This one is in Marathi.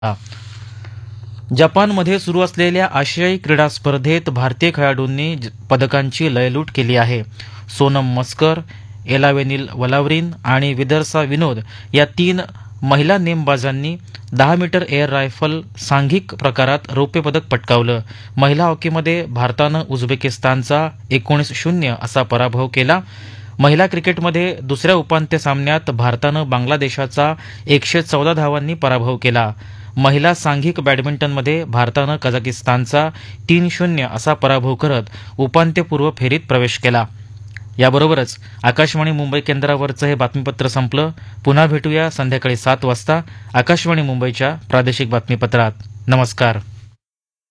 जपानमध्ये सुरू असलेल्या आशियाई क्रीडा स्पर्धेत भारतीय खेळाडूंनी पदकांची लयलूट केली आहे. सोनम मस्कर, एलावेनिल वलावरीन आणि विदर्सा विनोद या 3 महिला नेमबाजांनी 10 मीटर एअर रायफल सांघिक प्रकारात रौप्य पदक पटकावलं. महिला हॉकीमध्ये भारतानं उझबेकिस्तानचा 19-0 असा पराभव केला. महिला क्रिकेटमध्ये दुसऱ्या उपांत्य सामन्यात भारतानं बांगलादेशाचा 114 धावांनी पराभव केला. महिला सांघिक बॅडमिंटनमध्ये भारतानं कझाकिस्तानचा 3-0 असा पराभव करत उपांत्यपूर्व फेरीत प्रवेश केला. याबरोबरच आकाशवाणी मुंबई केंद्रावरचं हे बातमीपत्र संपलं. पुन्हा भेटूया संध्याकाळी 7 वाजता आकाशवाणी मुंबईच्या प्रादेशिक बातमीपत्रात. नमस्कार.